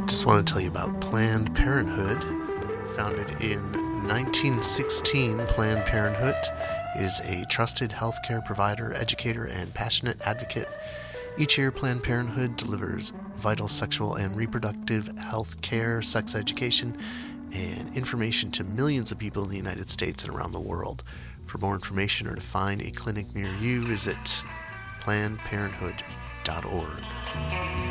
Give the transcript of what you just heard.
Just want to tell you about Planned Parenthood. Founded in 1916, Planned Parenthood is a trusted healthcare provider, educator, and passionate advocate. Each year, Planned Parenthood delivers vital sexual and reproductive health care, sex education, and information to millions of people in the United States and around the world. For more information or to find a clinic near you, visit PlannedParenthood.org.